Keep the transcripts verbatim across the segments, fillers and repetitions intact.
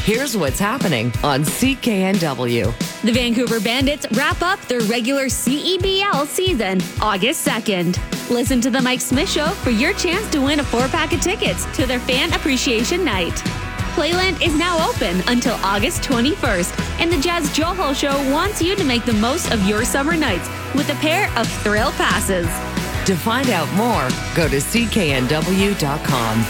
Here's what's happening on C K N W. The Vancouver Bandits wrap up their regular C E B L season August second. Listen to The Mike Smith Show for your chance to win a four-pack of tickets to their Fan Appreciation Night. Playland is now open until August twenty-first, and the Jazz Johal Show wants you to make the most of your summer nights with a pair of thrill passes. To find out more, go to C K N W dot com.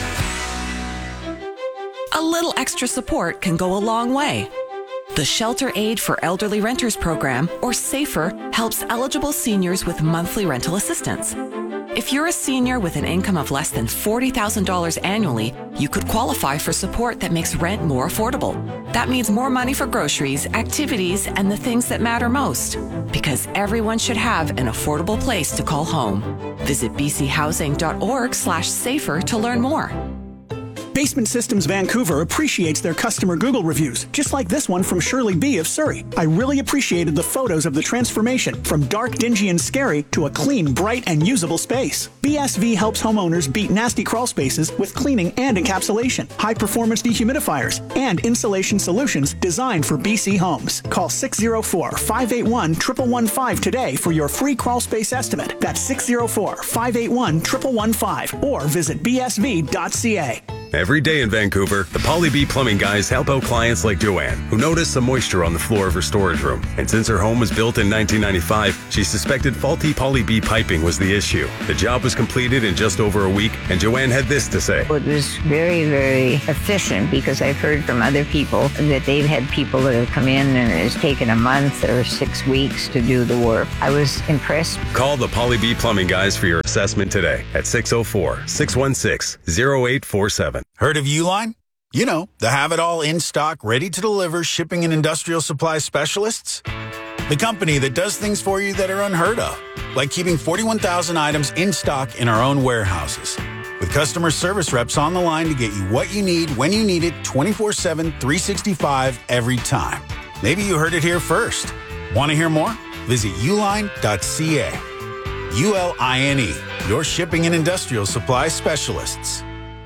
A little extra support can go a long way. The Shelter Aid for Elderly Renters program, or SAFER, helps eligible seniors with monthly rental assistance. If you're a senior with an income of less than forty thousand dollars annually, you could qualify for support that makes rent more affordable. That means more money for groceries, activities, and the things that matter most. Because everyone should have an affordable place to call home. Visit bchousing.org slash safer to learn more. Basement Systems Vancouver appreciates their customer Google reviews, just like this one from Shirley B. of Surrey. I really appreciated the photos of the transformation from dark, dingy, and scary to a clean, bright, and usable space. B S V helps homeowners beat nasty crawl spaces with cleaning and encapsulation, high-performance dehumidifiers, and insulation solutions designed for B C homes. Call six oh four, five eight one, one one one five today for your free crawl space estimate. That's six oh four, five eight one, one one one five or visit b s v dot c a. Every day in Vancouver, the Poly B Plumbing guys help out clients like Joanne, who noticed some moisture on the floor of her storage room. And since her home was built in nineteen ninety-five, she suspected faulty Poly B piping was the issue. The job was completed in just over a week, and Joanne had this to say. It was very, very efficient because I've heard from other people that they've had people that have come in and it's taken a month or six weeks to do the work. I was impressed. Call the Poly B Plumbing guys for your assessment today at six oh four, six one six, oh eight four seven. Heard of Uline? You know, the have-it-all in-stock, ready-to-deliver shipping and industrial supply specialists? The company that does things for you that are unheard of, like keeping forty-one thousand items in stock in our own warehouses. With customer service reps on the line to get you what you need when you need it twenty-four seven, three sixty-five every time. Maybe you heard it here first. Want to hear more? Visit uline dot c a. U L I N E, your shipping and industrial supply specialists.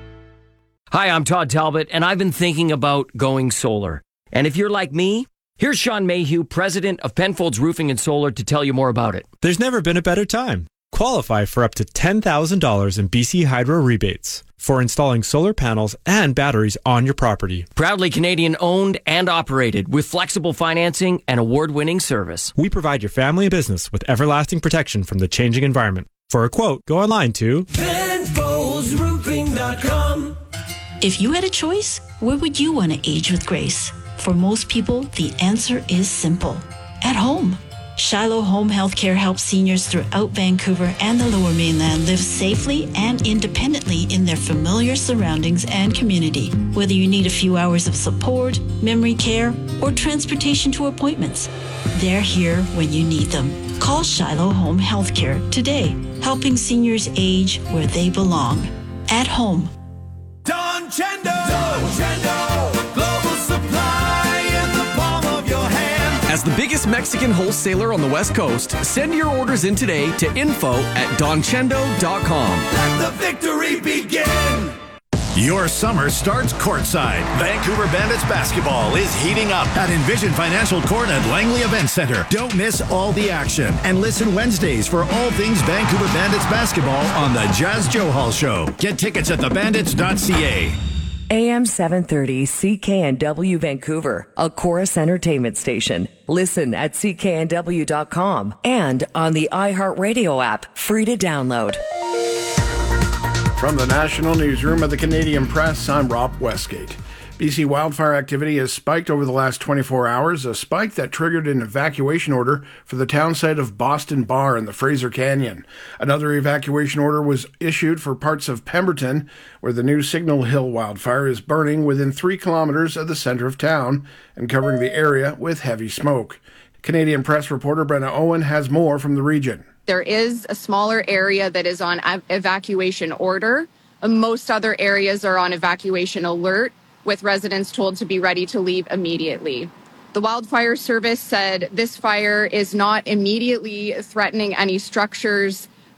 Hi, I'm Todd Talbot, and I've been thinking about going solar. And if you're like me, here's Sean Mayhew, president of Penfolds Roofing and Solar, to tell you more about it. There's never been a better time. Qualify for up to ten thousand dollars in B C Hydro rebates for installing solar panels and batteries on your property. Proudly Canadian owned and operated with flexible financing and award-winning service. We provide your family and business with everlasting protection from the changing environment. For a quote, go online to Penfolds Roofing dot com. If you had a choice, where would you want to age with grace? For most people, the answer is simple. At home. Shiloh Home Healthcare helps seniors throughout Vancouver and the Lower Mainland live safely and independently in their familiar surroundings and community. Whether you need a few hours of support, memory care, or transportation to appointments, they're here when you need them. Call Shiloh Home Healthcare today, helping seniors age where they belong. At home. Don Chendo! Don Chendo! Global supply in the palm of your hand. As the biggest Mexican wholesaler on the West Coast, send your orders in today to info at don chendo dot com. Let the victory begin! Your summer starts courtside. Vancouver Bandits basketball is heating up at Envision Financial Court at Langley Event Center. Don't miss all the action and listen Wednesdays for all things Vancouver Bandits basketball on the Jazz Johal Show. Get tickets at the bandits dot c a. A M seven thirty C K N W Vancouver, a Chorus Entertainment station. Listen at c k n w dot com and on the iHeartRadio app, free to download. From the National Newsroom of the Canadian Press, I'm Rob Westgate. B C wildfire activity has spiked over the last twenty-four hours, a spike that triggered an evacuation order for the town site of Boston Bar in the Fraser Canyon. Another evacuation order was issued for parts of Pemberton, where the new Signal Hill wildfire is burning within three kilometers of the center of town and covering the area with heavy smoke. Canadian Press reporter Brenna Owen has more from the region. There is a smaller area that is on evacuation order. Most other areas are on evacuation alert, with residents told to be ready to leave immediately. The Wildfire Service said this fire is not immediately threatening any structures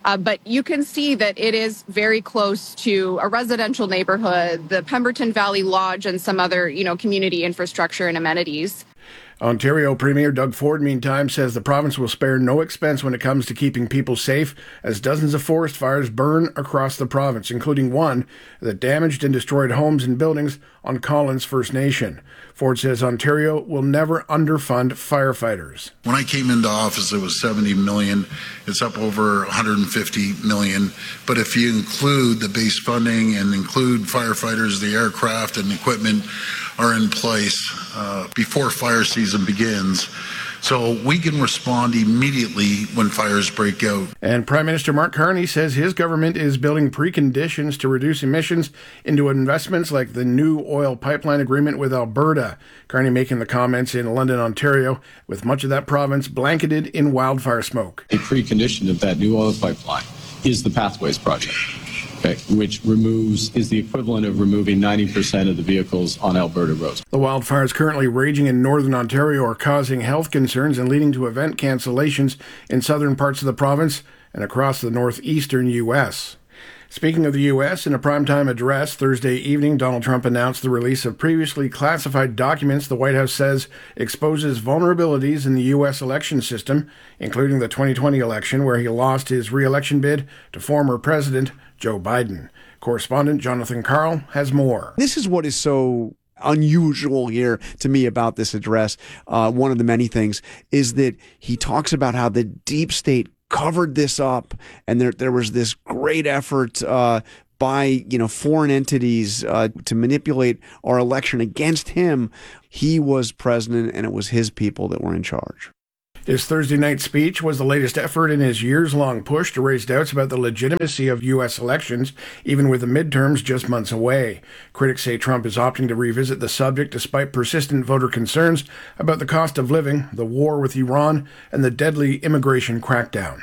Uh, but you can see that it is very close to a residential neighborhood, the Pemberton Valley Lodge, and some other, you know, community infrastructure and amenities. Ontario Premier Doug Ford, meantime, says the province will spare no expense when it comes to keeping people safe as dozens of forest fires burn across the province, including one that damaged and destroyed homes and buildings on Collins First Nation. Ford says Ontario will never underfund firefighters. When I came into office, it was seventy million. It's up over one hundred fifty million. But if you include the base funding and include firefighters, the aircraft and equipment are in place uh, before fire season begins. So we can respond immediately when fires break out. And Prime Minister Mark Carney says his government is building preconditions to reduce emissions into investments like the new oil pipeline agreement with Alberta. Carney making the comments in London, Ontario, with much of that province blanketed in wildfire smoke. A precondition of that new oil pipeline is the Pathways Project, okay, which removes, is the equivalent of removing ninety percent of the vehicles on Alberta roads. The wildfires currently raging in northern Ontario are causing health concerns and leading to event cancellations in southern parts of the province and across the northeastern U S. Speaking of the U S, in a primetime address Thursday evening, Donald Trump announced the release of previously classified documents the White House says exposes vulnerabilities in the U S election system, including the twenty twenty election where he lost his re-election bid to former President Joe Biden. Correspondent Jonathan Karl has more. This is what is so unusual here to me about this address. Uh, one of the many things is that he talks about how the deep state covered this up, and there there was this great effort uh, by you know foreign entities uh, to manipulate our election against him. He was president, and it was his people that were in charge. His Thursday night speech was the latest effort in his years-long push to raise doubts about the legitimacy of U S elections, even with the midterms just months away. Critics say Trump is opting to revisit the subject despite persistent voter concerns about the cost of living, the war with Iran, and the deadly immigration crackdown.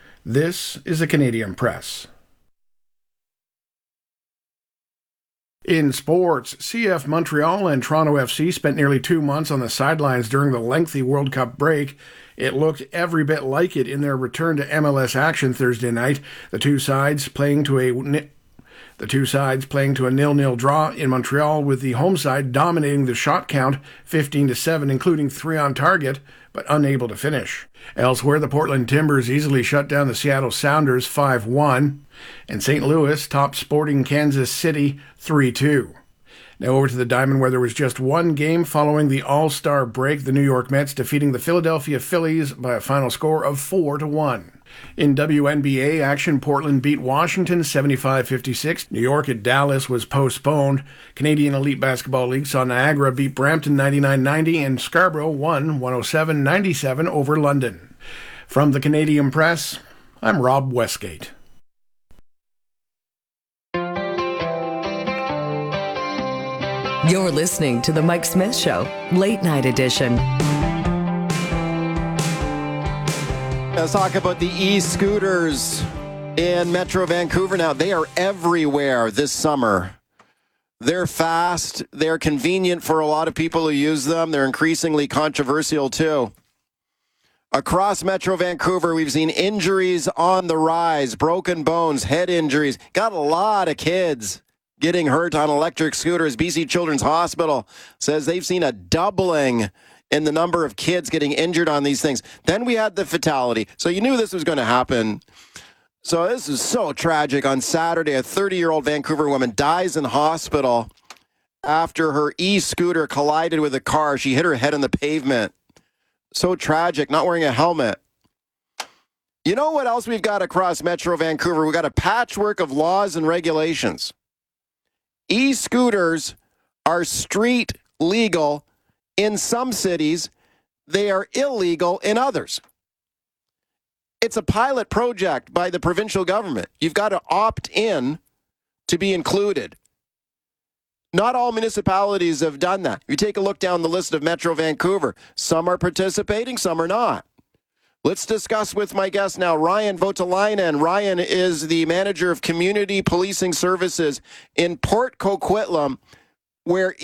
This is the Canadian Press. In sports, C F Montreal and Toronto F C spent nearly two months on the sidelines during the lengthy World Cup break. It looked every bit like it in their return to M L S action Thursday night. The two sides playing to a the two sides playing to a nil-nil draw in Montreal, with the home side dominating the shot count fifteen to seven, including three on target, but unable to finish. Elsewhere, the Portland Timbers easily shut down the Seattle Sounders five one, and Saint Louis topped Sporting Kansas City three two. Now over to the Diamond, where there was just one game following the All-Star break, the New York Mets defeating the Philadelphia Phillies by a final score of four to one. In W N B A action, Portland beat Washington seventy-five fifty-six. New York at Dallas was postponed. Canadian Elite Basketball League saw Niagara beat Brampton ninety-nine ninety, and Scarborough won one oh seven ninety-seven over London. From the Canadian Press, I'm Rob Westgate. You're listening to The Mike Smith Show, Late Night Edition. Let's talk about the e-scooters in Metro Vancouver now. They are everywhere this summer. They're fast. They're convenient for a lot of people who use them. They're increasingly controversial, too. Across Metro Vancouver, we've seen injuries on the rise, broken bones, head injuries. Got a lot of kids getting hurt on electric scooters. B C Children's Hospital says they've seen a doubling in the number of kids getting injured on these things. Then we had the fatality. So you knew this was going to happen. So this is so tragic. On Saturday, a thirty-year-old Vancouver woman dies in hospital after her e-scooter collided with a car. She hit her head on the pavement. So tragic, not wearing a helmet. You know what else we've got across Metro Vancouver? We've got a patchwork of laws and regulations. E-scooters are street legal in some cities. They are illegal in others. It's a pilot project by the provincial government. You've got to opt in to be included. Not all municipalities have done that. You take a look down the list of Metro Vancouver. Some are participating, some are not. Let's discuss with my guest now, Ryan Voutilainen. Ryan is the manager of community policing services in Port Coquitlam, where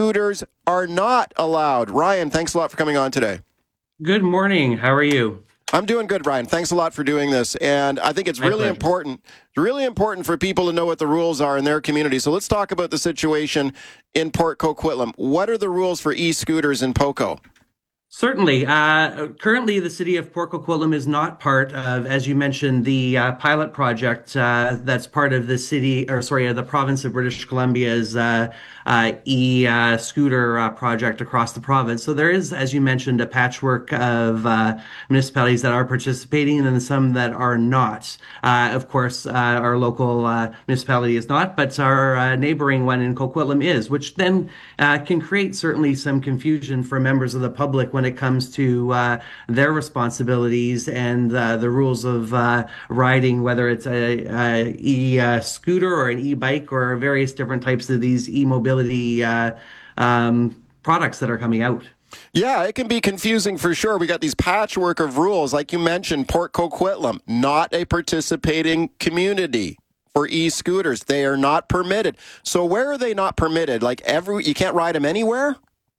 e-scooters are not allowed. Ryan, thanks a lot for coming on today. Good morning. How are you? I'm doing good, Brian. Thanks a lot for doing this. And I think it's My really pleasure. important, really important for people to know what the rules are in their community. So let's talk about the situation in Port Coquitlam. What are the rules for e-scooters in Poco? Certainly. Uh, currently, the city of Port Coquitlam is not part of, as you mentioned, the uh, pilot project uh, that's part of the city, or sorry, uh, the province of British Columbia's uh, uh, e-scooter uh, project across the province. So there is, as you mentioned, a patchwork of uh, municipalities that are participating and then some that are not. Uh, of course, uh, our local uh, municipality is not, but our uh, neighboring one in Coquitlam is, which then uh, can create certainly some confusion for members of the public when it comes to uh, their responsibilities and uh, the rules of uh, riding, whether it's a, a e-scooter or an e-bike or various different types of these e-mobility uh, um, products that are coming out. Yeah, it can be confusing for sure. We got these patchwork of rules. Like you mentioned, Port Coquitlam, not a participating community for e-scooters. They are not permitted. So where are they not permitted? Like every, you can't ride them anywhere?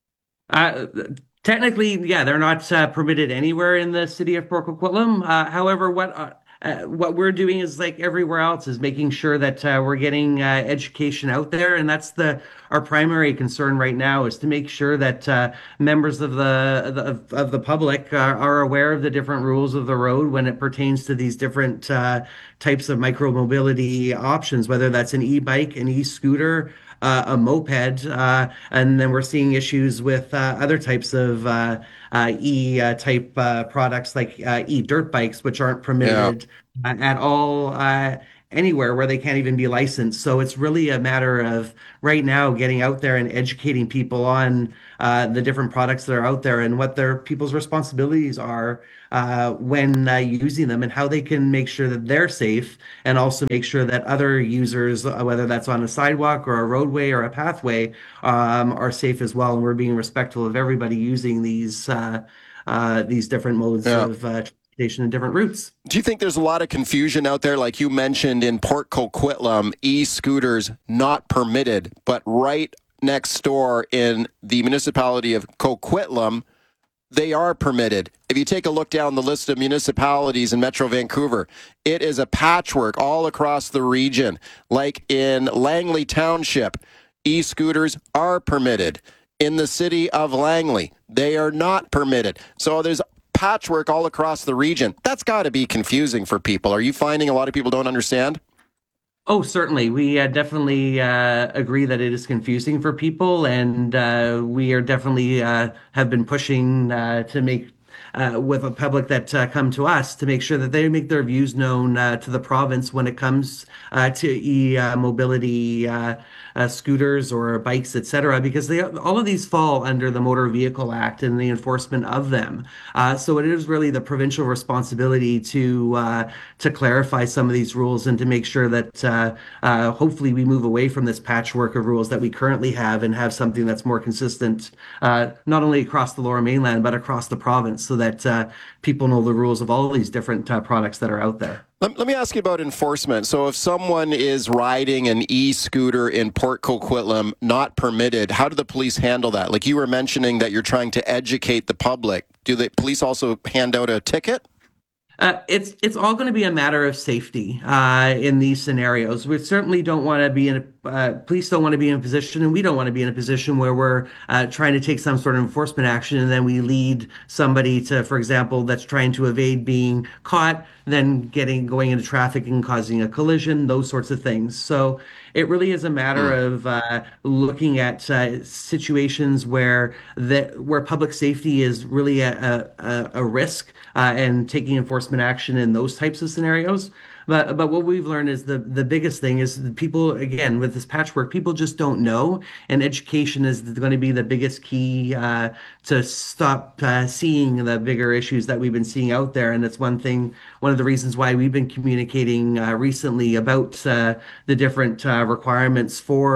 Uh, Technically, yeah, they're not uh, permitted anywhere in the city of Port Coquitlam. Uh, however, what uh, uh, what we're doing is like everywhere else is making sure that uh, we're getting uh, education out there, and that's the our primary concern right now is to make sure that uh, members of the, the of, of the public are, are aware of the different rules of the road when it pertains to these different uh, types of micromobility options, whether that's an e-bike, an e-scooter, Uh, a moped, uh, and then we're seeing issues with uh, other types of uh, uh, e-type uh, products like uh, e-dirt bikes, which aren't permitted uh, at all uh, anywhere where they can't even be licensed. So it's really a matter of right now getting out there and educating people on uh, the different products that are out there and what their people's responsibilities are uh, when uh, using them and how they can make sure that they're safe and also make sure that other users, uh, whether that's on a sidewalk or a roadway or a pathway, um, are safe as well. And we're being respectful of everybody using these uh, uh, these different modes Yeah. of uh, transportation and different routes. Do you think there's a lot of confusion out there? Like you mentioned in Port Coquitlam, e-scooters not permitted, but right next door in the municipality of Coquitlam, they are permitted. If you take a look down the list of municipalities in Metro Vancouver, it is a patchwork all across the region. Like in Langley Township, e-scooters are permitted. In the city of Langley, they are not permitted. So there's patchwork all across the region. That's got to be confusing for people. Are you finding a lot of people don't understand? Oh, certainly. We uh, definitely uh, agree that it is confusing for people, and uh, we are definitely uh, have been pushing uh, to make uh, with a public that uh, come to us to make sure that they make their views known uh, to the province when it comes uh, to e-mobility uh, uh, scooters or bikes, et cetera, because they all of these fall under the Motor Vehicle Act and the enforcement of them. Uh, so it is really the provincial responsibility to uh, to clarify some of these rules and to make sure that uh, uh, hopefully we move away from this patchwork of rules that we currently have and have something that's more consistent, uh, not only across the Lower Mainland but across the province, so that uh, people know the rules of all these different uh, products that are out there. Let, let me ask you about enforcement. So if someone is riding an e-scooter in Port Coquitlam, not permitted, how do the police handle that? Like you were mentioning that you're trying to educate the public. Do the police also hand out a ticket? Uh, it's it's all going to be a matter of safety uh, in these scenarios. We certainly don't want to be in a, uh, police don't want to be in a position, and we don't want to be in a position where we're uh, trying to take some sort of enforcement action, and then we lead somebody to, for example, that's trying to evade being caught, then getting going into traffic and causing a collision, those sorts of things. So it really is a matter mm. of uh, looking at uh, situations where the where public safety is really a, a, a risk uh, and taking enforcement action in those types of scenarios. But but what we've learned is the the biggest thing is the people, again, with this patchwork, people just don't know, and education is going to be the biggest key uh, to stop uh, seeing the bigger issues that we've been seeing out there. And it's one thing, one of the reasons why we've been communicating uh, recently about uh, the different uh, requirements for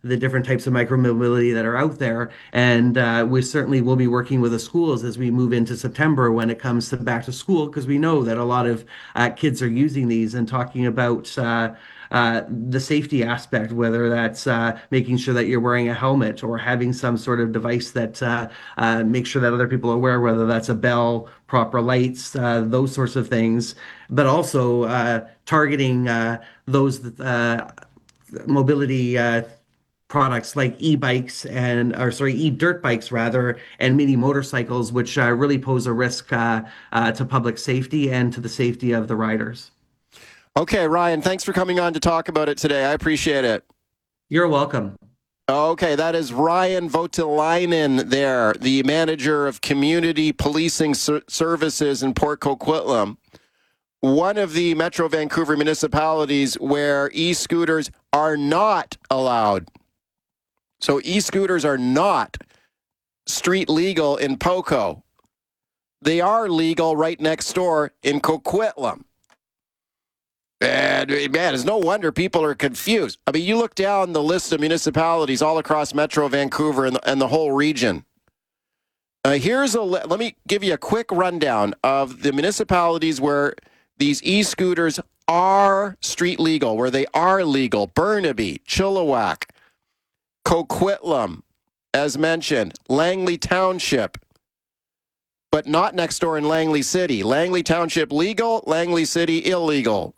the different types of micromobility that are out there. And uh, we certainly will be working with the schools as we move into September when it comes to back to school, because we know that a lot of uh, kids are using these and talking about uh, uh, the safety aspect, whether that's uh, making sure that you're wearing a helmet or having some sort of device that uh, uh, makes sure that other people are aware, whether that's a bell, proper lights, uh, those sorts of things, but also uh, targeting uh, those uh, mobility uh, products like e-bikes and, or sorry, e-dirt bikes rather, and mini motorcycles, which uh, really pose a risk uh, uh, to public safety and to the safety of the riders. Okay, Ryan, thanks for coming on to talk about it today. I appreciate it. You're welcome. Okay, that is Ryan Voutilainen there, the manager of community policing ser- services in Port Coquitlam, one of the Metro Vancouver municipalities where e-scooters are not allowed. So e-scooters are not street legal in Poco. They are legal right next door in Coquitlam. And man, it's no wonder people are confused. I mean, you look down the list of municipalities all across Metro Vancouver and the, and the whole region. Uh, here's a let me give you a quick rundown of the municipalities where these e-scooters are street legal, where they are legal. Burnaby, Chilliwack, Coquitlam, as mentioned, Langley Township, but not next door in Langley City. Langley Township legal, Langley City illegal.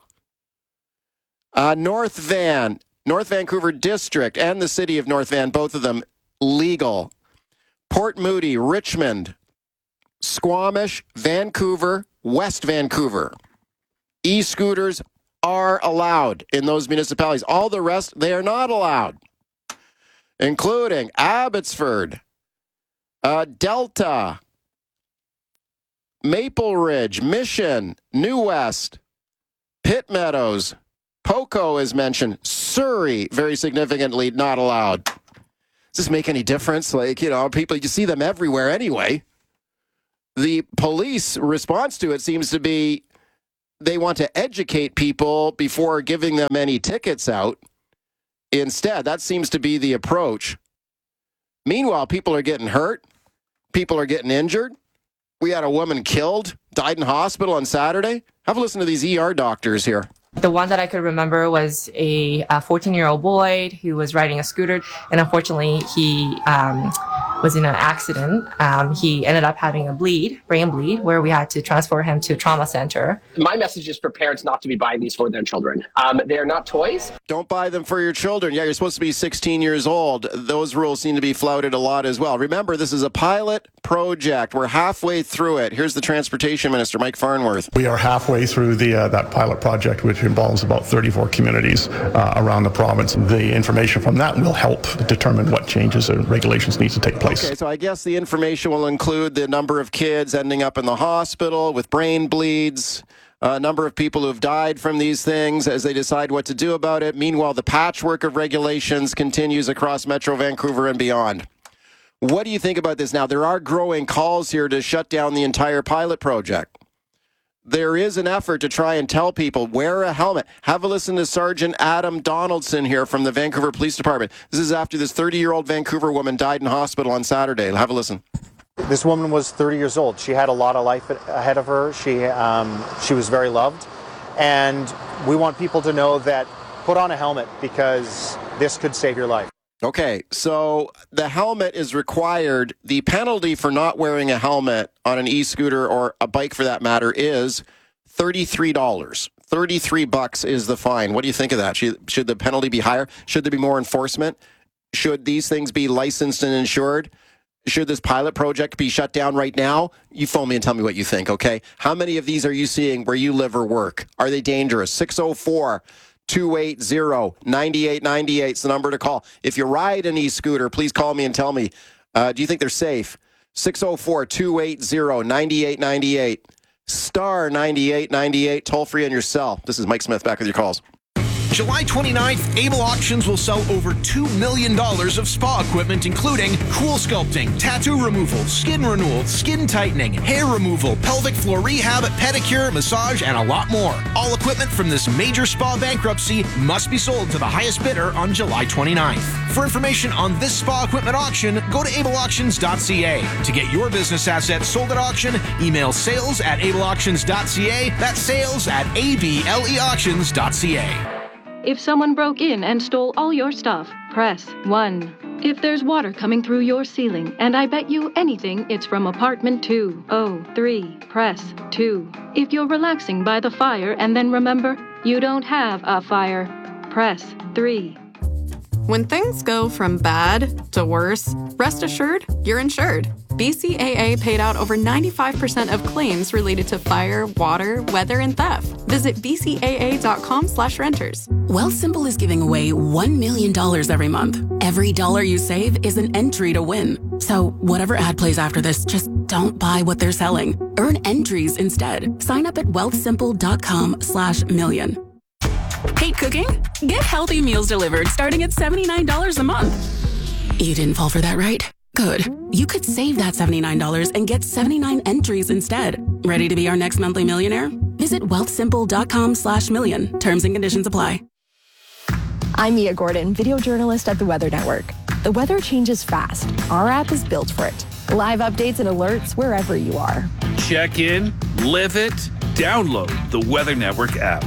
Uh, North Van, North Vancouver District, and the city of North Van, both of them legal. Port Moody, Richmond, Squamish, Vancouver, West Vancouver. E-scooters are allowed in those municipalities. All the rest, they are not allowed, including Abbotsford, uh, Delta, Maple Ridge, Mission, New West, Pitt Meadows, Poco is mentioned. Surrey, very significantly not allowed. Does this make any difference? Like, you know, people, you see them everywhere anyway. The police response to it seems to be they want to educate people before giving them any tickets out. Instead, that seems to be the approach. Meanwhile, people are getting hurt. People are getting injured. We had a woman killed, died in hospital on Saturday. Have a listen to these E R doctors here. The one that I could remember was a fourteen-year-old boy who was riding a scooter, and unfortunately, he um, was in an accident. Um, he ended up having a bleed, brain bleed, where we had to transfer him to a trauma center. My message is for parents not to be buying these for their children. Um, they are not toys. Don't buy them for your children. Yeah, you're supposed to be sixteen years old. Those rules seem to be flouted a lot as well. Remember, this is a pilot project. We're halfway through it. Here's the Transportation Minister, Mike Farnworth. We are halfway through the uh, that pilot project, which involves about thirty-four communities uh, around the province. The information from that will help determine what changes and regulations need to take place. Okay, so I guess the information will include the number of kids ending up in the hospital with brain bleeds, a number of people who have died from these things as they decide what to do about it. Meanwhile, the patchwork of regulations continues across Metro Vancouver and beyond. What do you think about this now? There are growing calls here to shut down the entire pilot project. There is an effort to try and tell people, wear a helmet. Have a listen to Sergeant Adam Donaldson here from the Vancouver Police Department. This is after this thirty-year-old Vancouver woman died in hospital on Saturday. Have a listen. This woman was thirty years old. She had a lot of life ahead of her. She, um, she was very loved. And we want people to know that put on a helmet because this could save your life. Okay, so the helmet is required. The penalty for not wearing a helmet on an e-scooter or a bike for that matter is thirty-three dollars. thirty-three bucks is the fine. What do you think of that? Should, should the penalty be higher? Should there be more enforcement? Should these things be licensed and insured? Should this pilot project be shut down right now? You phone me and tell me what you think, okay? How many of these are you seeing where you live or work? Are they dangerous? six oh four, two eight zero, nine eight nine eight is the number to call. If you ride an e-scooter, please call me and tell me, uh, do you think they're safe? six oh four, two eight zero, nine eight nine eight. Star ninety-eight ninety-eight, toll free on your cell. This is Mike Smith, back with your calls. July twenty-ninth, Able Auctions will sell over two million dollars of spa equipment, including cool sculpting, tattoo removal, skin renewal, skin tightening, hair removal, pelvic floor rehab, pedicure, massage, and a lot more. All equipment from this major spa bankruptcy must be sold to the highest bidder on July twenty-ninth. For information on this spa equipment auction, go to able auctions dot c a. To get your business assets sold at auction, email sales at able auctions dot c a. That's sales at able auctions dot c a. If someone broke in and stole all your stuff, press one. If there's water coming through your ceiling, and I bet you anything it's from apartment two oh three, press two. If you're relaxing by the fire and then remember you don't have a fire, press three. When things go from bad to worse, rest assured you're insured. B C A A paid out over ninety-five percent of claims related to fire, water, weather, and theft. Visit b c a a dot com slash renters. Wealthsimple is giving away one million dollars every month. Every dollar you save is an entry to win. So whatever ad plays after this, just don't buy what they're selling. Earn entries instead. Sign up at wealthsimple dot com slash million. Hate cooking? Get healthy meals delivered starting at seventy-nine dollars a month. You didn't fall for that, right? Good. You could save that seventy-nine dollars and get seventy-nine entries instead. Ready to be our next monthly millionaire? Visit wealthsimple dot com slash million. Terms and conditions apply. I'm Mia Gordon, video journalist at the Weather Network. The weather changes fast. Our app is built for it. Live updates and alerts wherever you are. Check in, live it, download the Weather Network app.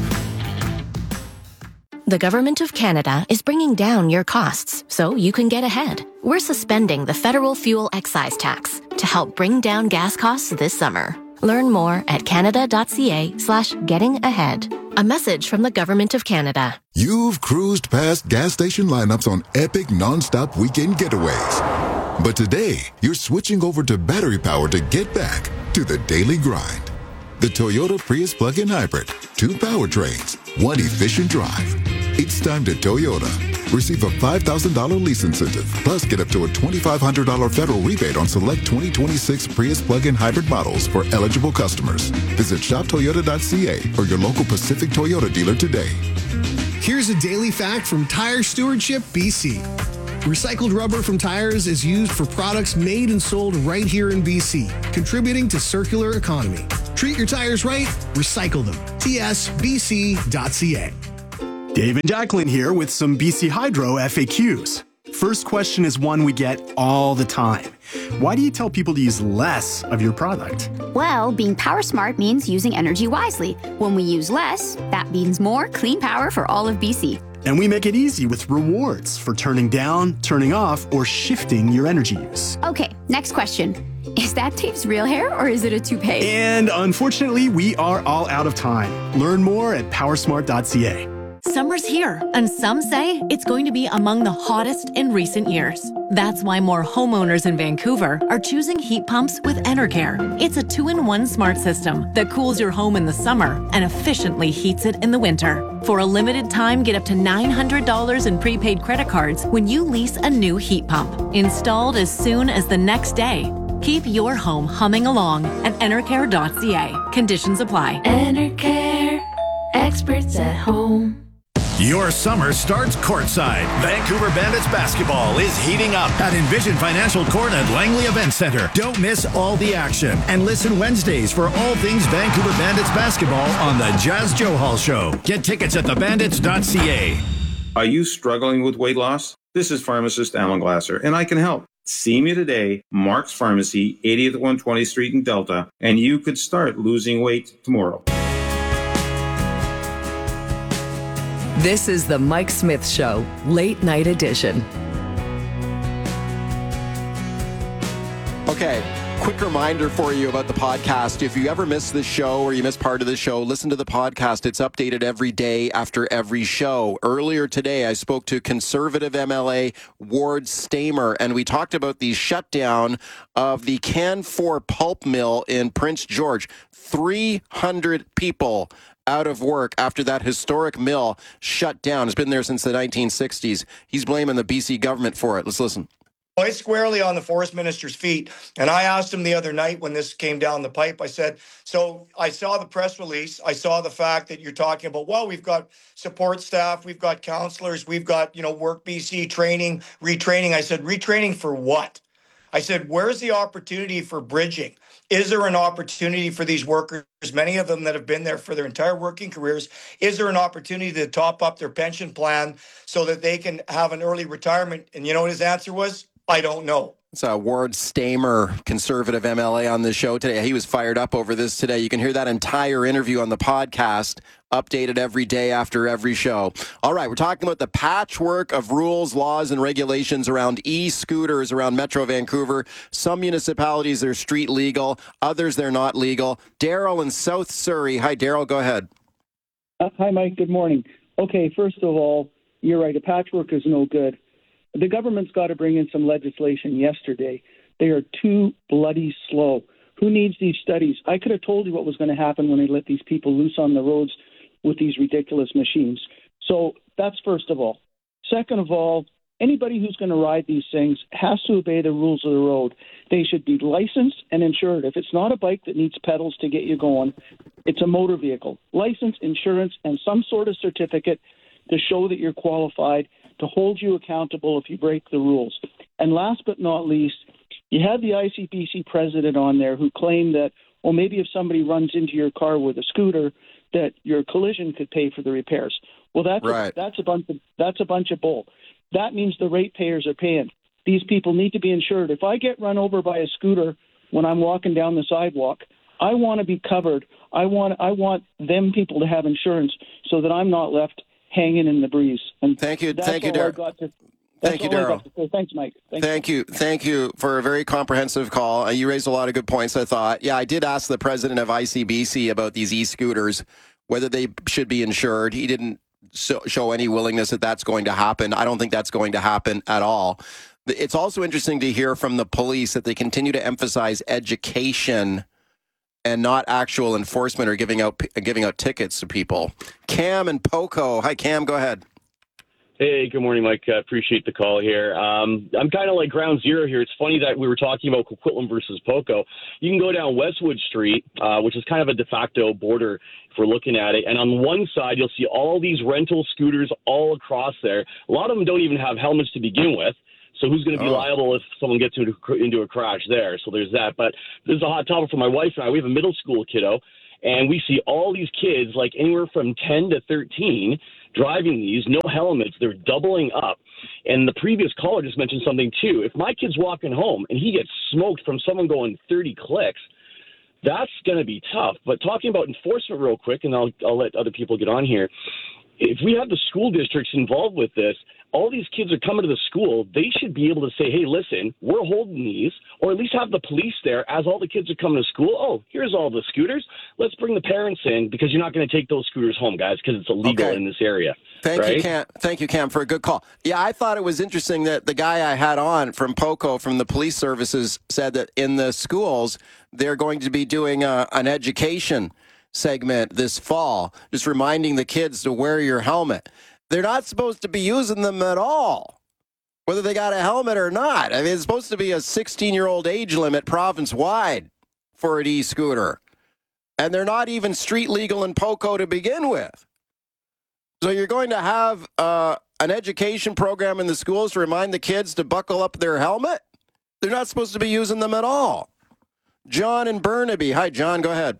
The Government of Canada is bringing down your costs so you can get ahead. We're suspending the federal fuel excise tax to help bring down gas costs this summer. Learn more at canada dot c a slash getting ahead. A message from the Government of Canada. You've cruised past gas station lineups on epic non-stop weekend getaways. But today, you're switching over to battery power to get back to the daily grind. The Toyota Prius plug-in hybrid. Two powertrains, one efficient drive. It's time to Toyota. Receive a five thousand dollars lease incentive, plus get up to a twenty-five hundred dollars federal rebate on select twenty twenty-six Prius plug-in hybrid models for eligible customers. Visit shop toyota dot c a or your local Pacific Toyota dealer today. Here's a daily fact from Tire Stewardship B C. Recycled rubber from tires is used for products made and sold right here in B C, contributing to circular economy. Treat your tires right, recycle them. t s b c dot c a. Dave and Jacqueline here with some B C Hydro F A Qs. First question is one we get all the time. Why do you tell people to use less of your product? Well, being power smart means using energy wisely. When we use less, that means more clean power for all of B C. And we make it easy with rewards for turning down, turning off, or shifting your energy use. Okay, next question. Is that Dave's real hair or is it a toupee? And unfortunately, we are all out of time. Learn more at power smart dot c a. Summer's here, and some say it's going to be among the hottest in recent years. That's why more homeowners in Vancouver are choosing heat pumps with Enercare. It's a two-in-one smart system that cools your home in the summer and efficiently heats it in the winter. For a limited time, get up to nine hundred dollars in prepaid credit cards when you lease a new heat pump. Installed as soon as the next day. Keep your home humming along at enercare dot c a. Conditions apply. Enercare, experts at home. Your summer starts courtside. Vancouver Bandits basketball is heating up at Envision Financial Court at Langley Event Center. Don't miss all the action and listen Wednesdays for all things Vancouver Bandits basketball on the Jazz Joe Hall Show. Get tickets at the bandits dot c a. Are you struggling with weight loss? This is pharmacist Alan Glasser, and I can help. See me today, Mark's Pharmacy, eightieth and one hundred twentieth Street in Delta, and you could start losing weight tomorrow. This is the Mike Smith Show, late night edition. Okay, quick reminder for you about the podcast. If you ever miss this show or you miss part of the show, listen to the podcast. It's updated every day after every show. Earlier today, I spoke to Conservative M L A Ward Stamer, and we talked about the shutdown of the Canfor pulp mill in Prince George. three hundred people out of work after that historic mill shut down. It's been there since the nineteen sixties. He's blaming the B C government for it. Let's listen. It's squarely on the forest minister's feet. And I asked him the other night when this came down the pipe, I said, so I saw the press release. I saw the fact that you're talking about, well, we've got support staff, we've got counselors, we've got, you know, Work B C training, retraining. I said, retraining for what? I said, where's the opportunity for bridging? Is there an opportunity for these workers, many of them that have been there for their entire working careers, is there an opportunity to top up their pension plan so that they can have an early retirement? And you know what his answer was? I don't know. It's uh, Ward Stamer, conservative M L A, on the show today. He was fired up over this today. You can hear that entire interview on the podcast, updated every day after every show. All right, we're talking about the patchwork of rules, laws, and regulations around e-scooters around Metro Vancouver. Some municipalities are street legal, others they're not legal. Daryl in South Surrey. Hi, Daryl, go ahead. Uh, hi, Mike. Good morning. Okay, first of all, you're right. A patchwork is no good. The government's got to bring in some legislation yesterday. They are too bloody slow. Who needs these studies? I could have told you what was going to happen when they let these people loose on the roads with these ridiculous machines. So that's first of all. Second of all, anybody who's going to ride these things has to obey the rules of the road. They should be licensed and insured. If it's not a bike that needs pedals to get you going, it's a motor vehicle. License, insurance, and some sort of certificate to show that you're qualified, to hold you accountable if you break the rules. And last but not least, you had the I C B C president on there who claimed that, well, maybe if somebody runs into your car with a scooter, that your collision could pay for the repairs. Well, that's right. a, that's a bunch of that's a bunch of bull. That means the ratepayers are paying. These people need to be insured. If I get run over by a scooter when I'm walking down the sidewalk, I want to be covered. I want I want them people to have insurance so that I'm not left hanging in the breeze. And thank you, that's thank you, all I Daryl. got to- Thank you, Daryl. Thanks, Mike. Thank, Thank you. Thank you for a very comprehensive call. Uh, you raised a lot of good points, I thought. Yeah, I did ask the president of I C B C about these e-scooters, whether they should be insured. He didn't so, show any willingness that that's going to happen. I don't think that's going to happen at all. It's also interesting to hear from the police that they continue to emphasize education and not actual enforcement or giving out giving out tickets to people. Cam and Poco. Hi, Cam. Go ahead. Hey, good morning, Mike. I appreciate the call here. Um, I'm kind of like ground zero here. It's funny that we were talking about Coquitlam versus Poco. You can go down Westwood Street, uh, which is kind of a de facto border if we're looking at it. And on one side, you'll see all these rental scooters all across there. A lot of them don't even have helmets to begin with. So who's going to be oh. liable if someone gets into, into a crash there? So there's that. But this is a hot topic for my wife and I. We have a middle school kiddo, and we see all these kids, like anywhere from ten to thirteen, driving these, no helmets. They're doubling up. And the previous caller just mentioned something, too. If my kid's walking home and he gets smoked from someone going thirty clicks, that's going to be tough. But talking about enforcement real quick, and I'll, I'll let other people get on here, if we have the school districts involved with this, all these kids are coming to the school, they should be able to say, hey, listen, we're holding these, or at least have the police there as all the kids are coming to school. Oh, here's all the scooters. Let's bring the parents in because you're not going to take those scooters home, guys, because it's illegal okay. in this area. Thank right? you, Cam. Thank you, Cam, for a good call. Yeah, I thought it was interesting that the guy I had on from Poco, from the police services, said that in the schools, they're going to be doing a, an education segment this fall, just reminding the kids to wear your helmet. They're not supposed to be using them at all, whether they got a helmet or not. I mean, it's supposed to be a sixteen-year-old age limit province-wide for an e-scooter. And they're not even street legal in Poco to begin with. So you're going to have uh, an education program in the schools to remind the kids to buckle up their helmet? They're not supposed to be using them at all. John in Burnaby. Hi, John. Go ahead.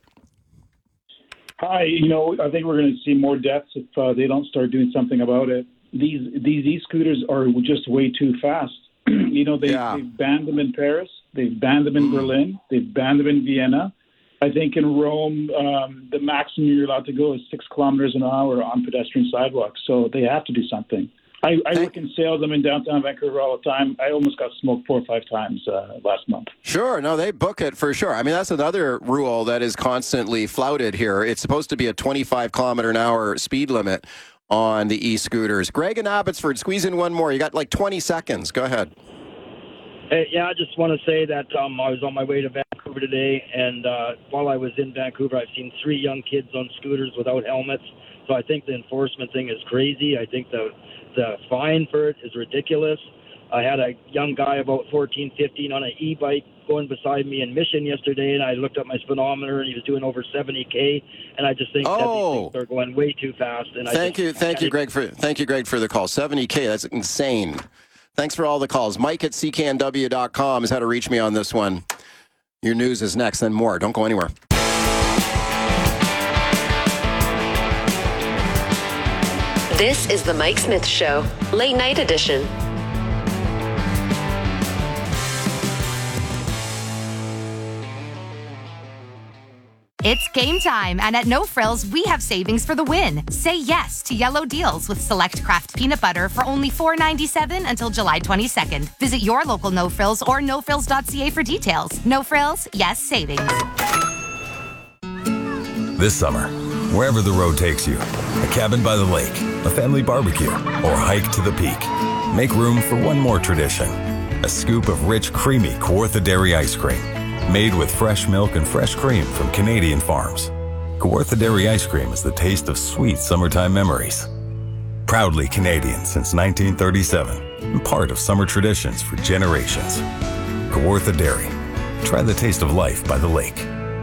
Hi, you know, I think we're going to see more deaths if uh, they don't start doing something about it. These these e-scooters are just way too fast. you know, they, yeah. they've banned them in Paris. They've banned them in mm. Berlin. They've banned them in Vienna. I think in Rome, um, the maximum you're allowed to go is six kilometers an hour on pedestrian sidewalks. So they have to do something. I, I work in sales. I'm in downtown Vancouver all the time. I almost got smoked four or five times uh, last month. Sure. No, they book it for sure. I mean, that's another rule that is constantly flouted here. It's supposed to be a twenty-five kilometer an hour speed limit on the e-scooters. Greg in Abbotsford, squeeze in one more. You got like twenty seconds. Go ahead. Hey, yeah, I just want to say that um, I was on my way to Vancouver today, and uh, while I was in Vancouver, I've seen three young kids on scooters without helmets. So I think the enforcement thing is crazy. I think the the fine for it is ridiculous. I had a young guy about fourteen, fifteen on an e-bike going beside me in Mission yesterday, and I looked at my speedometer, and he was doing over seventy K, and I just think oh. that these things are going way too fast. And Thank I just, you, thank you, Greg, for thank you, Greg, for the call. seventy K, that's insane. Thanks for all the calls. Mike at C K N W dot com is how to reach me on this one. Your news is next, then more. Don't go anywhere. This is the Mike Smith Show, late night edition. It's game time, and at No Frills, we have savings for the win. Say yes to yellow deals with select craft peanut butter for only four dollars and ninety-seven cents until July twenty-second. Visit your local No Frills or no frills dot c a for details. No Frills, yes savings. This summer, wherever the road takes you, a cabin by the lake, a family barbecue, or a hike to the peak, make room for one more tradition. A scoop of rich, creamy Kawartha Dairy ice cream. Made with fresh milk and fresh cream from Canadian farms. Kawartha Dairy Ice Cream is the taste of sweet summertime memories. Proudly Canadian since nineteen thirty-seven and part of summer traditions for generations. Kawartha Dairy. Try the taste of life by the lake.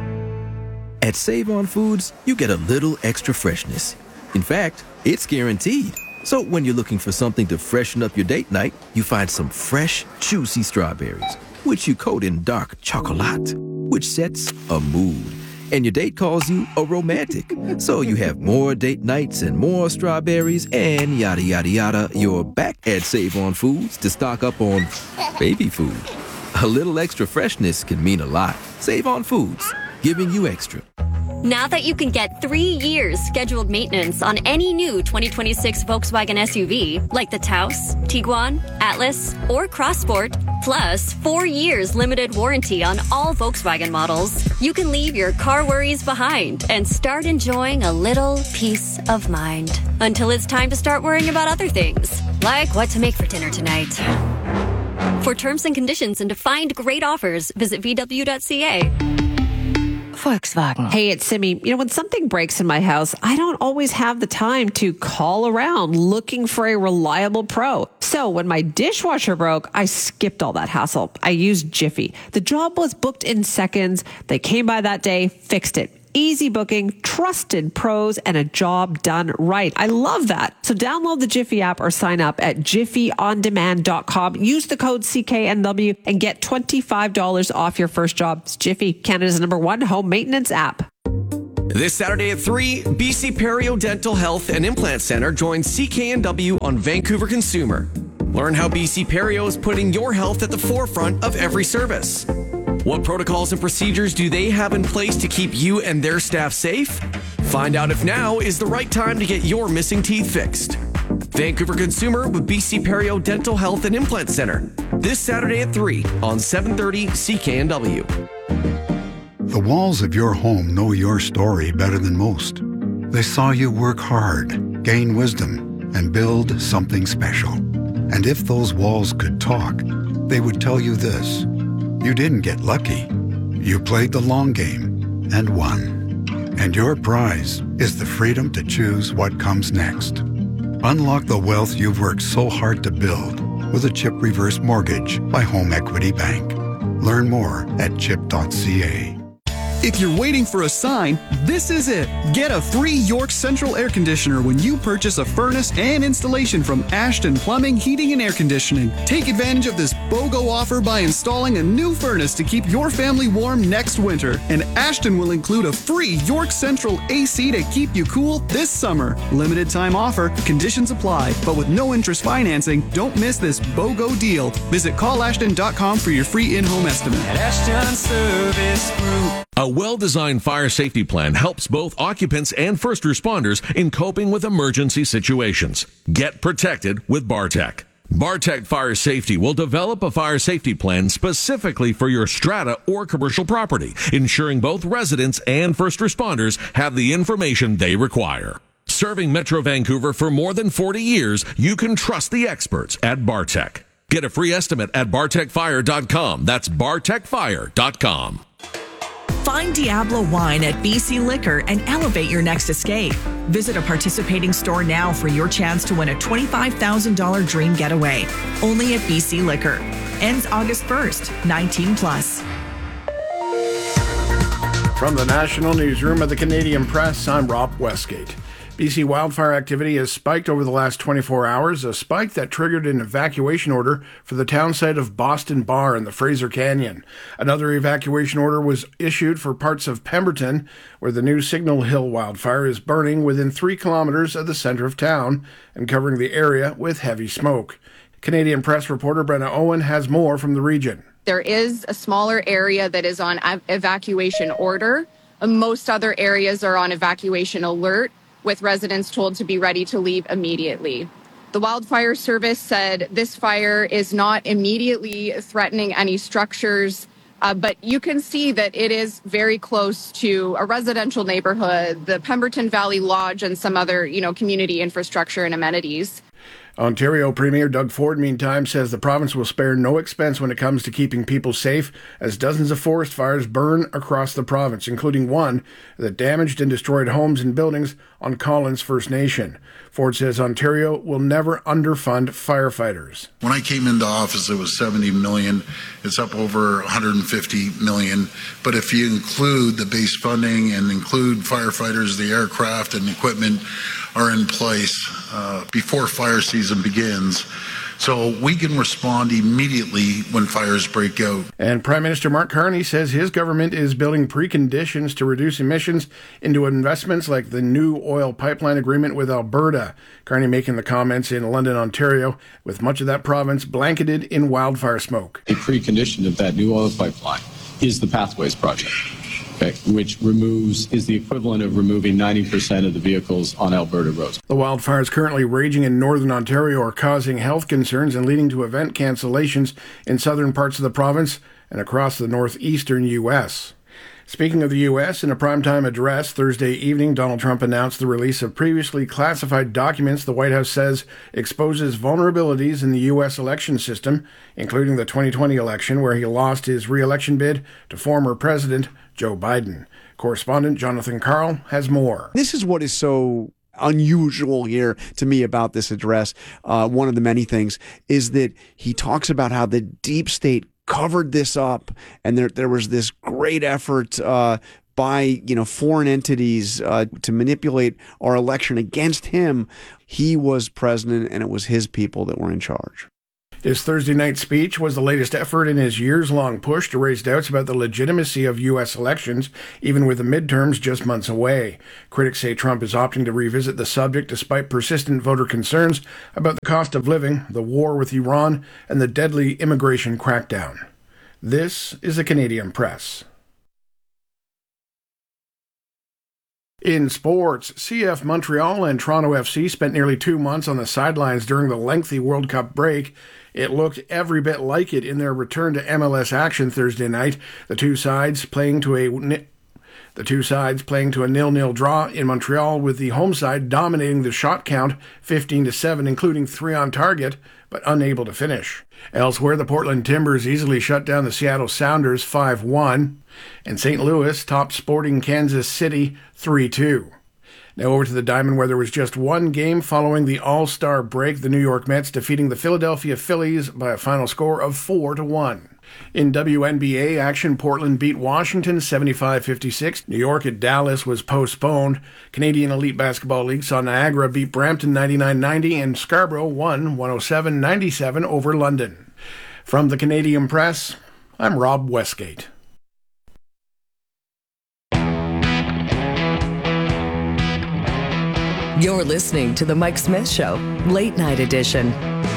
At Save On Foods, you get a little extra freshness. In fact, it's guaranteed. So when you're looking for something to freshen up your date night, you find some fresh, juicy strawberries, which you coat in dark chocolate, which sets a mood. And your date calls you a romantic. So you have more date nights and more strawberries and yada, yada, yada. You're back at Save On Foods to stock up on baby food. A little extra freshness can mean a lot. Save On Foods, giving you extra. Now that you can get three years scheduled maintenance on any new twenty twenty-six Volkswagen S U V, like the Taos, Tiguan, Atlas, or Crossport, plus four years limited warranty on all Volkswagen models, you can leave your car worries behind and start enjoying a little peace of mind. Until it's time to start worrying about other things, like what to make for dinner tonight. For terms and conditions and to find great offers, visit v w dot c a. Volkswagen. Hey, it's Simi. You know, when something breaks in my house, I don't always have the time to call around looking for a reliable pro. So when my dishwasher broke, I skipped all that hassle. I used Jiffy. The job was booked in seconds. They came by that day, fixed it. Easy booking, trusted pros, and a job done right. I love that. So download the Jiffy app or sign up at jiffy on demand dot com. Use the code C K N W and get twenty-five dollars off your first job. It's Jiffy, Canada's number one home maintenance app. This Saturday at three, B C Perio Dental Health and Implant Center joins C K N W on Vancouver Consumer. Learn how B C Perio is putting your health at the forefront of every service. What protocols and procedures do they have in place to keep you and their staff safe? Find out if now is the right time to get your missing teeth fixed. Vancouver Consumer with B C Perio Dental Health and Implant Center. This Saturday at three on seven thirty C K N W. The walls of your home know your story better than most. They saw you work hard, gain wisdom, and build something special. And if those walls could talk, they would tell you this. You didn't get lucky. You played the long game and won. And your prize is the freedom to choose what comes next. Unlock the wealth you've worked so hard to build with a CHIP reverse mortgage by Home Equity Bank. Learn more at chip dot c a. If you're waiting for a sign, this is it. Get a free York Central air conditioner when you purchase a furnace and installation from Ashton Plumbing, Heating and Air Conditioning. Take advantage of this BOGO offer by installing a new furnace to keep your family warm next winter. And Ashton will include a free York Central A C to keep you cool this summer. Limited time offer, conditions apply, but with no interest financing, don't miss this BOGO deal. Visit call ashton dot com for your free in-home estimate. At Ashton Service Group. A well-designed fire safety plan helps both occupants and first responders in coping with emergency situations. Get protected with Bartec. Bartec Fire Safety will develop a fire safety plan specifically for your strata or commercial property, ensuring both residents and first responders have the information they require. Serving Metro Vancouver for more than forty years, you can trust the experts at Bartec. Get a free estimate at bartec fire dot com. That's bartec fire dot com. Find Diablo Wine at B C Liquor and elevate your next escape. Visit a participating store now for your chance to win a twenty-five thousand dollars dream getaway. Only at B C Liquor. Ends August first. nineteen plus. From the National Newsroom of the Canadian Press, I'm Rob Westgate. B C wildfire activity has spiked over the last twenty-four hours, a spike that triggered an evacuation order for the town site of Boston Bar in the Fraser Canyon. Another evacuation order was issued for parts of Pemberton, where the new Signal Hill wildfire is burning within three kilometers of the center of town and covering the area with heavy smoke. Canadian Press reporter Brenna Owen has more from the region. There is a smaller area that is on evacuation order. Most other areas are on evacuation alert, with residents told to be ready to leave immediately. The wildfire service said this fire is not immediately threatening any structures, uh, but you can see that it is very close to a residential neighborhood, the Pemberton Valley Lodge, and some other, you know, community infrastructure and amenities. Ontario Premier Doug Ford, meantime, says the province will spare no expense when it comes to keeping people safe as dozens of forest fires burn across the province, including one that damaged and destroyed homes and buildings on Collins First Nation. Ford says Ontario will never underfund firefighters. When I came into office, it was seventy million dollars. It's up over one hundred fifty million dollars. But if you include the base funding and include firefighters, the aircraft and equipment are in place uh, before fire season begins, so we can respond immediately when fires break out. And Prime Minister Mark Carney says his government is building preconditions to reduce emissions into investments like the new oil pipeline agreement with Alberta. Carney making the comments in London, Ontario, with much of that province blanketed in wildfire smoke. A precondition of that new oil pipeline is the Pathways Project, okay, which removes, is the equivalent of removing ninety percent of the vehicles on Alberta roads. The wildfires currently raging in northern Ontario are causing health concerns and leading to event cancellations in southern parts of the province and across the northeastern U S. Speaking of the U S, in a primetime address Thursday evening, Donald Trump announced the release of previously classified documents the White House says exposes vulnerabilities in the U S election system, including the twenty twenty election where he lost his re-election bid to former President Joe Biden. Correspondent Jonathan Karl has more. This is what is so unusual here to me about this address. Uh, one of the many things is that he talks about how the deep state covered this up, and there there was this great effort uh, by you know foreign entities uh, to manipulate our election against him. He was president, and it was his people that were in charge. His Thursday night speech was the latest effort in his years-long push to raise doubts about the legitimacy of U S elections, even with the midterms just months away. Critics say Trump is opting to revisit the subject despite persistent voter concerns about the cost of living, the war with Iran, and the deadly immigration crackdown. This is the Canadian Press. In sports, C F Montreal and Toronto F C spent nearly two months on the sidelines during the lengthy World Cup break. It looked every bit like it in their return to M L S action Thursday night. The two sides playing to a the two sides playing to a nil-nil draw in Montreal, with the home side dominating the shot count fifteen to seven, including three on target, but unable to finish. Elsewhere, the Portland Timbers easily shut down the Seattle Sounders five one, and Saint Louis topped Sporting Kansas City three two. Now over to the Diamond, where there was just one game following the All-Star break, the New York Mets defeating the Philadelphia Phillies by a final score of four to one. In W N B A action, Portland beat Washington seventy-five fifty-six. New York at Dallas was postponed. Canadian Elite Basketball League saw Niagara beat Brampton ninety-nine ninety, and Scarborough won one oh seven ninety-seven over London. From the Canadian Press, I'm Rob Westgate. You're listening to The Mike Smith Show, Late Night Edition.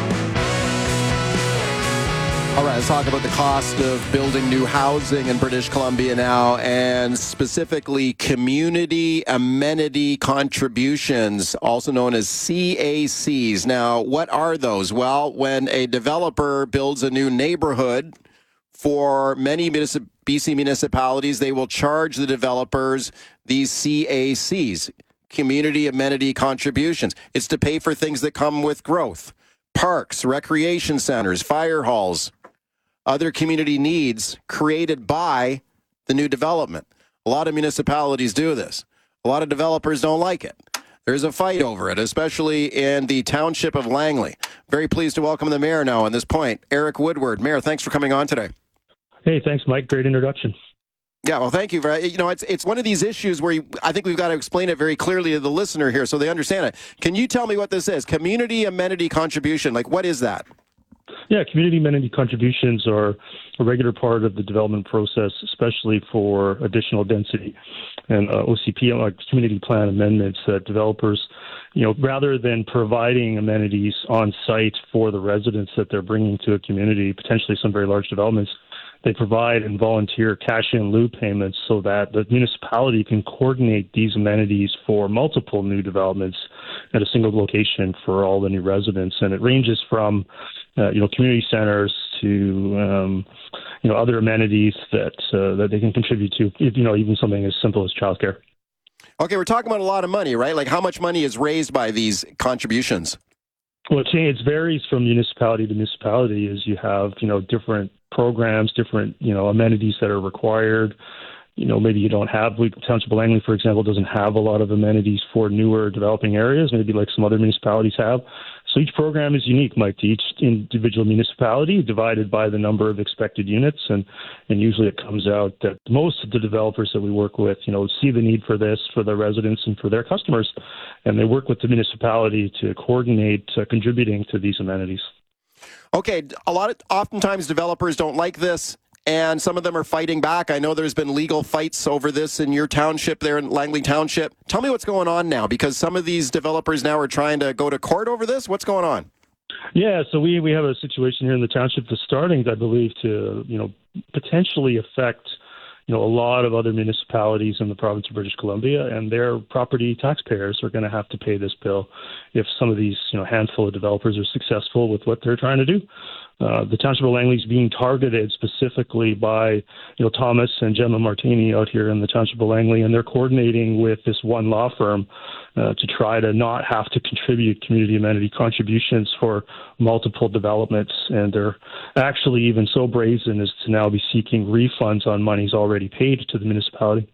All right, let's talk about the cost of building new housing in British Columbia now, and specifically community amenity contributions, also known as C A Cs. Now, what are those? Well, when a developer builds a new neighborhood, for many municip- B C municipalities, they will charge the developers these C A Cs, community amenity contributions. It's to pay for things that come with growth: parks, recreation centers, fire halls, other community needs created by the new development. A lot of municipalities do this. A lot of developers don't like it. There's a fight over it, especially in the township of Langley. Very pleased to welcome the mayor now on this point, Eric Woodward. Mayor, thanks for coming on today. Hey, thanks, Mike. Great introduction. Yeah, well, thank you. For, you know, it's it's one of these issues where you, I think we've got to explain it very clearly to the listener here so they understand it. Can you tell me what this is? Community amenity contribution. Like, what is that? Yeah, community amenity contributions are a regular part of the development process, especially for additional density and uh, O C P, uh, community plan amendments that developers, you know, rather than providing amenities on site for the residents that they're bringing to a community, potentially some very large developments, they provide and volunteer cash in lieu payments so that the municipality can coordinate these amenities for multiple new developments at a single location for all the new residents. And it ranges from, uh, you know, community centers to, um, you know, other amenities that uh, that they can contribute to, you know, even something as simple as childcare. Okay, we're talking about a lot of money, right? Like how much money is raised by these contributions? Well, it varies from municipality to municipality as you have, you know, different programs, different, you know, amenities that are required. You know, maybe you don't have, Township of Langley, for example, doesn't have a lot of amenities for newer developing areas, maybe like some other municipalities have. So each program is unique, Mike, to each individual municipality, divided by the number of expected units. And, and usually it comes out that most of the developers that we work with, you know, see the need for this for their residents and for their customers. And they work with the municipality to coordinate uh, contributing to these amenities. Okay, a lot of, oftentimes developers don't like this, and some of them are fighting back. I know there's been legal fights over this in your township there in Langley Township. Tell me what's going on now, because some of these developers now are trying to go to court over this. What's going on? Yeah, so we, we have a situation here in the township that's starting, I believe, to, you know, potentially affect, you know, a lot of other municipalities in the province of British Columbia, and their property taxpayers are going to have to pay this bill if some of these, you know, handful of developers are successful with what they're trying to do. Uh, the Township of Langley is being targeted specifically by, you know, Thomas and Gemma Martini out here in the Township of Langley, and they're coordinating with this one law firm uh, to try to not have to contribute community amenity contributions for multiple developments. And they're actually even so brazen as to now be seeking refunds on monies already paid to the municipality.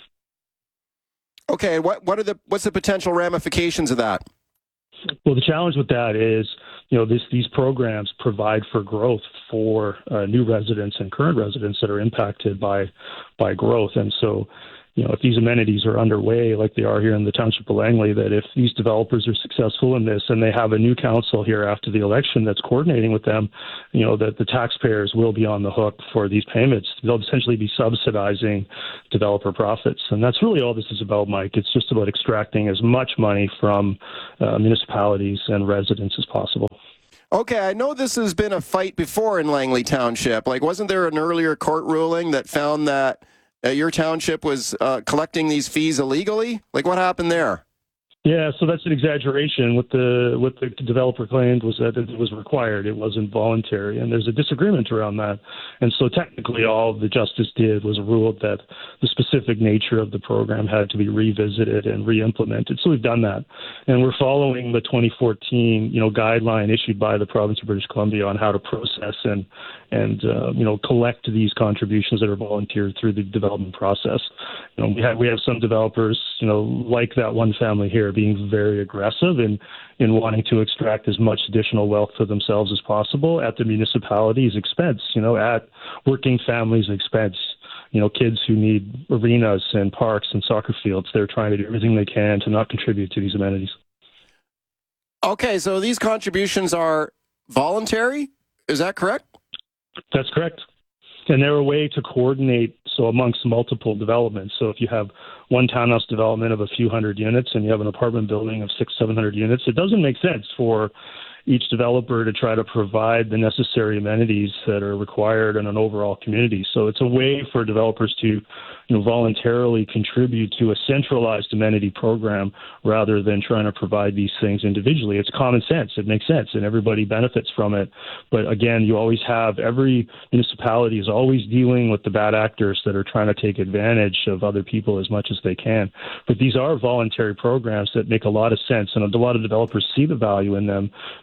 Okay, what what are the what's the potential ramifications of that? Well, the challenge with that is, you know, this, these programs provide for growth for uh, new residents and current residents that are impacted by by growth. And so, you know, if these amenities are underway like they are here in the Township of Langley, that if these developers are successful in this and they have a new council here after the election that's coordinating with them, you know, that the taxpayers will be on the hook for these payments. They'll essentially be subsidizing developer profits. And that's really all this is about, Mike. It's just about extracting as much money from uh, municipalities and residents as possible. Okay, I know this has been a fight before in Langley Township. Like, wasn't there an earlier court ruling that found that Uh, your township was uh, collecting these fees illegally? Like, what happened there? Yeah, so that's an exaggeration. What the what the developer claimed was that it was required. It wasn't voluntary, and there's a disagreement around that. And so technically all the justice did was ruled that the specific nature of the program had to be revisited and re-implemented. So we've done that. And we're following the twenty fourteen, you know, guideline issued by the province of British Columbia on how to process and, and uh, you know, collect these contributions that are volunteered through the development process. You know, we have, we have some developers, you know, like that one family here, being very aggressive in, in wanting to extract as much additional wealth for themselves as possible at the municipality's expense, you know, at working families' expense. You know, kids who need arenas and parks and soccer fields, they're trying to do everything they can to not contribute to these amenities. Okay, so these contributions are voluntary? Is that correct? That's correct. And they're a way to coordinate, so amongst multiple developments. So if you have one townhouse development of a few hundred units and you have an apartment building of six, seven hundred units, it doesn't make sense for each developer to try to provide the necessary amenities that are required in an overall community. So it's a way for developers to, you know, voluntarily contribute to a centralized amenity program rather than trying to provide these things individually. It's common sense. It makes sense, and everybody benefits from it. But again, you always have, every municipality is always dealing with the bad actors that are trying to take advantage of other people as much as they can. But these are voluntary programs that make a lot of sense, and a lot of developers see the value in them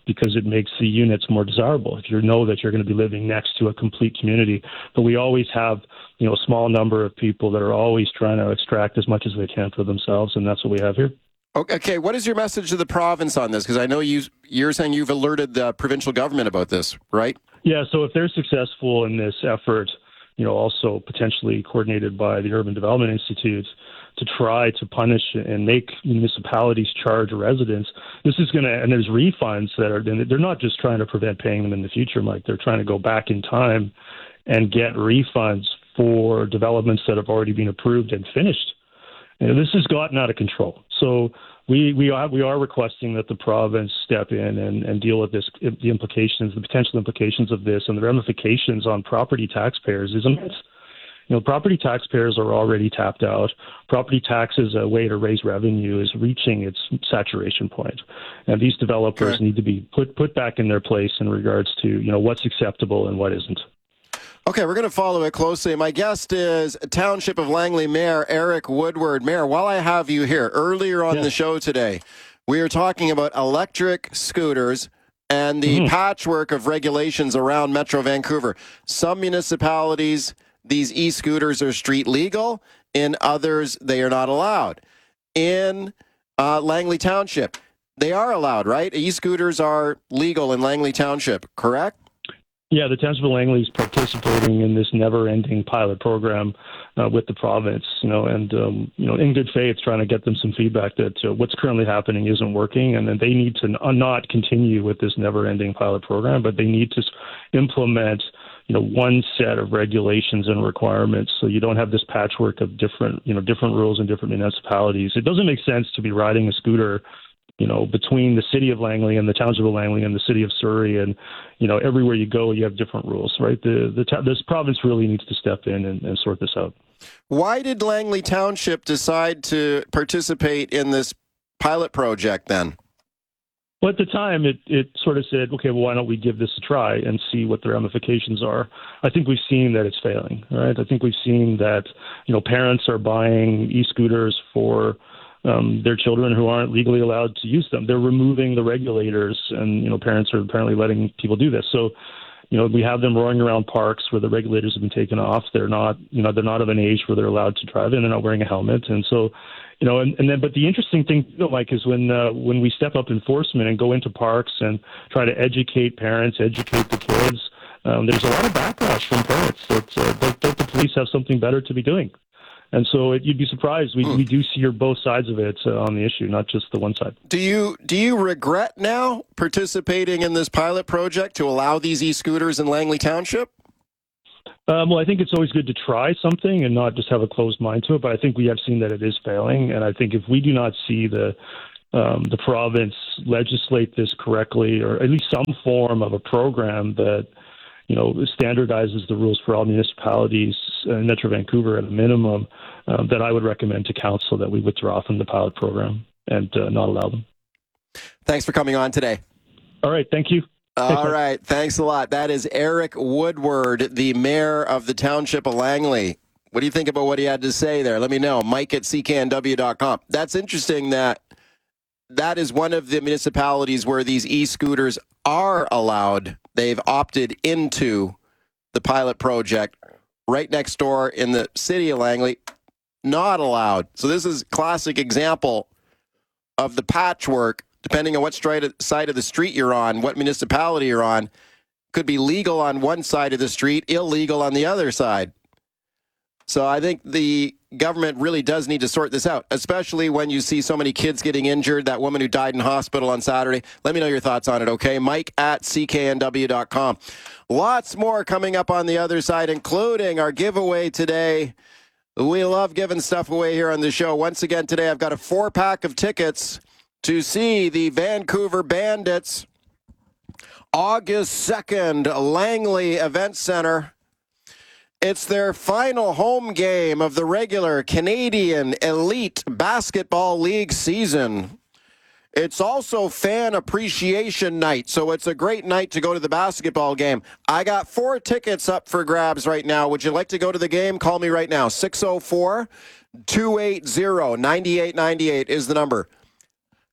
because it makes the units more desirable if you know that you're going to be living next to a complete community. But we always have, you know, a small number of people that are always trying to extract as much as they can for themselves, and that's what we have here. Okay, what is your message to the province on this? Because I know you, you're saying you've alerted the provincial government about this, right? Yeah, so if they're successful in this effort, you know, also potentially coordinated by the Urban Development Institute, to try to punish and make municipalities charge residents, this is going to, and there's refunds that are, they're not just trying to prevent paying them in the future, Mike, they're trying to go back in time and get refunds for developments that have already been approved and finished. And this has gotten out of control. So we we are we are requesting that the province step in and, and deal with this, the implications, the potential implications of this, and the ramifications on property taxpayers is immense. You know, property taxpayers are already tapped out. Property tax as a way to raise revenue is reaching its saturation point, and these developers okay. need to be put put back in their place in regards to, you know, what's acceptable and what isn't. Okay, we're going to follow it closely. My guest is Township of Langley Mayor Eric Woodward. Mayor, while I have you here, earlier on yeah. the show today, we were talking about electric scooters and the mm-hmm. patchwork of regulations around Metro Vancouver. Some municipalities, these e-scooters are street legal. In others, they are not allowed. In uh, Langley Township, they are allowed, right? E-scooters are legal in Langley Township, correct? Yeah, the Township of Langley is participating in this never-ending pilot program uh, with the province, you know, and, um, you know, in good faith, trying to get them some feedback that uh, what's currently happening isn't working, and then they need to n- not continue with this never-ending pilot program, but they need to implement, you know, one set of regulations and requirements so you don't have this patchwork of different, you know, different rules in different municipalities. It doesn't make sense to be riding a scooter, you know, between the city of Langley and the Township of Langley and the city of Surrey, and, you know, everywhere you go, you have different rules, right? The the ta- this province really needs to step in and, and sort this out. Why did Langley Township decide to participate in this pilot project then? Well, at the time, it, it sort of said, okay, well, why don't we give this a try and see what the ramifications are? I think we've seen that it's failing, right? I think we've seen that, you know, parents are buying e-scooters for Um, their children who aren't legally allowed to use them. They're removing the regulators, and, you know, parents are apparently letting people do this. So, you know, we have them roaring around parks where the regulators have been taken off. They're not, you know, they're not of an age where they're allowed to drive in. They're not wearing a helmet. And so, you know, and, and then, but the interesting thing, you know, Mike, is when, uh, when we step up enforcement and go into parks and try to educate parents, educate the kids, um, there's a lot of backlash from parents that, uh, that, that the police have something better to be doing. And so it, you'd be surprised. We, mm. we do see both sides of it uh, on the issue, not just the one side. Do you do you regret now participating in this pilot project to allow these e-scooters in Langley Township? Um, well, I think it's always good to try something and not just have a closed mind to it. But I think we have seen that it is failing. And I think if we do not see the um, the province legislate this correctly, or at least some form of a program that, you know, standardizes the rules for all municipalities in Metro Vancouver at a minimum, uh, that I would recommend to council that we withdraw from the pilot program and uh, not allow them. Thanks for coming on today. All right. Thank you. All Thanks, right. Thanks a lot. That is Eric Woodward, the mayor of the Township of Langley. What do you think about what he had to say there? Let me know. Mike at C K N W dot com. That's interesting that that is one of the municipalities where these e-scooters are allowed. They've opted into the pilot project. Right next door in the city of Langley, not allowed. So this is a classic example of the patchwork, depending on what side of the street you're on, what municipality you're on, could be legal on one side of the street, illegal on the other side. So I think the government really does need to sort this out, especially when you see so many kids getting injured. That woman who died in hospital on Saturday. Let me know your thoughts on it, okay? Mike at C K N W dot com. Lots more coming up on the other side, including our giveaway today. We love giving stuff away here on the show. Once again, today I've got a four-pack of tickets to see the Vancouver Bandits August second, Langley Event Center. It's their final home game of the regular Canadian Elite Basketball League season. It's also Fan Appreciation Night, so it's a great night to go to the basketball game. I got four tickets up for grabs right now. Would you like to go to the game? Call me right now. six oh four, two eight zero, nine eight nine eight is the number.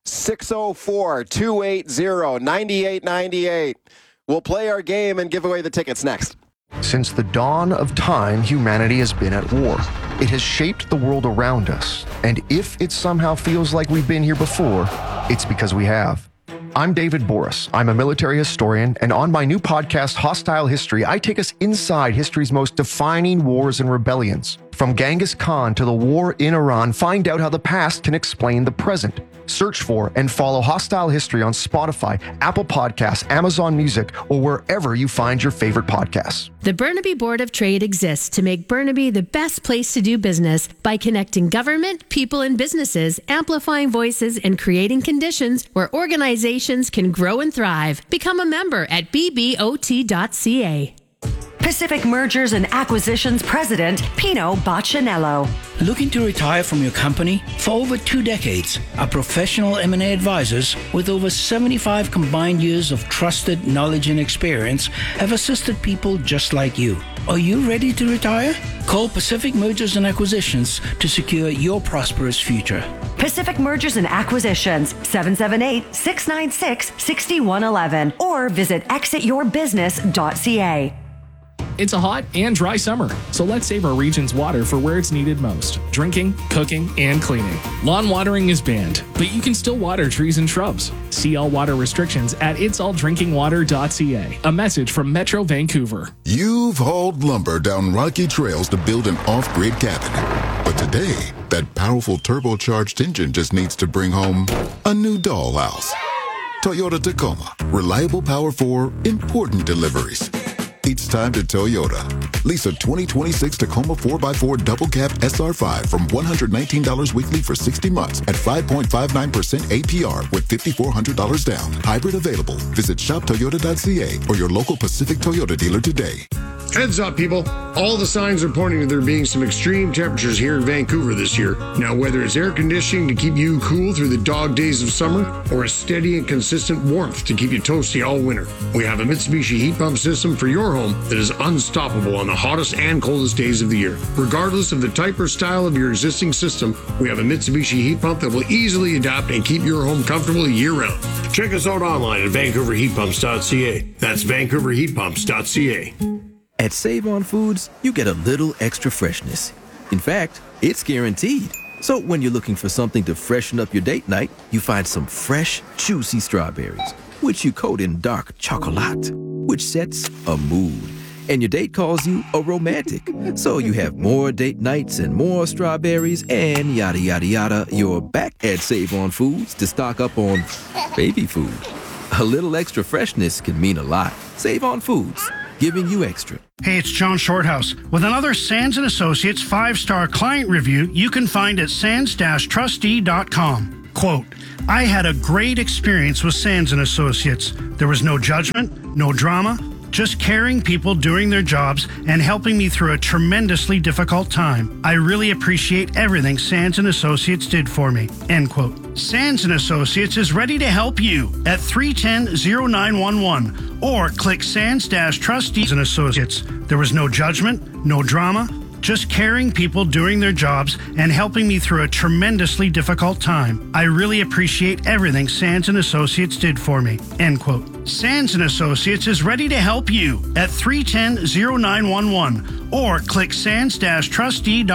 six oh four, two eight zero, nine eight nine eight. We'll play our game and give away the tickets next. Since the dawn of time, humanity has been at war. It has shaped the world around us. And if it somehow feels like we've been here before, it's because we have. I'm David Boris. I'm a military historian, and on my new podcast, Hostile History, I take us inside history's most defining wars and rebellions. From Genghis Khan to the war in Iran, find out how the past can explain the present. Search for and follow Hostile History on Spotify, Apple Podcasts, Amazon Music, or wherever you find your favorite podcasts. The Burnaby Board of Trade exists to make Burnaby the best place to do business by connecting government, people, and businesses, amplifying voices, and creating conditions where organizations can grow and thrive. Become a member at b b o t dot c a. Pacific Mergers and Acquisitions President Pino Baccinello. Looking to retire from your company? For over two decades, our professional M and A advisors with over seventy-five combined years of trusted knowledge and experience have assisted people just like you. Are you ready to retire? Call Pacific Mergers and Acquisitions to secure your prosperous future. Pacific Mergers and Acquisitions, seven seven eight, six nine six, six one one one, or visit exit your business dot c a. It's a hot and dry summer, so let's save our region's water for where it's needed most: drinking, cooking, and cleaning. Lawn watering is banned, but you can still water trees and shrubs. See all water restrictions at its all drinking water dot c a. A message from Metro Vancouver. You've hauled lumber down rocky trails to build an off-grid cabin. But today, that powerful turbocharged engine just needs to bring home a new dollhouse. Toyota Tacoma. Reliable power for important deliveries. It's time to Toyota. Lease a twenty twenty-six Tacoma four by four Double Cab S R five from one hundred nineteen dollars weekly for sixty months at five point five nine percent A P R with five thousand four hundred dollars down. Hybrid available. Visit shop toyota dot c a or your local Pacific Toyota dealer today. Heads up, people. All the signs are pointing to there being some extreme temperatures here in Vancouver this year. Now, whether it's air conditioning to keep you cool through the dog days of summer or a steady and consistent warmth to keep you toasty all winter, we have a Mitsubishi heat pump system for your home that is unstoppable on the hottest and coldest days of the year. Regardless of the type or style of your existing system, we have a Mitsubishi heat pump that will easily adapt and keep your home comfortable year-round. Check us out online at vancouver heat pumps dot c a. That's vancouver heat pumps dot c a. At Save On Foods, you get a little extra freshness. In fact, it's guaranteed. So when you're looking for something to freshen up your date night, you find some fresh, juicy strawberries, which you coat in dark chocolate, which sets a mood. And your date calls you a romantic. So you have more date nights and more strawberries and yada, yada, yada. You're back at Save On Foods to stock up on baby food. A little extra freshness can mean a lot. Save On Foods, giving you extra. Hey, it's John Shorthouse with another Sands and Associates five-star client review you can find at sands dash trustee dot com. Quote, I had a great experience with Sands and Associates. There was no judgment, no drama, just caring people doing their jobs and helping me through a tremendously difficult time. I really appreciate everything Sands and Associates did for me. End quote. Sands and Associates is ready to help you at three one zero, oh nine one one or click sands dash trustees and Associates. There was no judgment, no drama, just caring people doing their jobs and helping me through a tremendously difficult time. I really appreciate everything Sands and Associates did for me. End quote. Sands and Associates is ready to help you at three one zero, oh nine one one or click sands dash trustee dot com.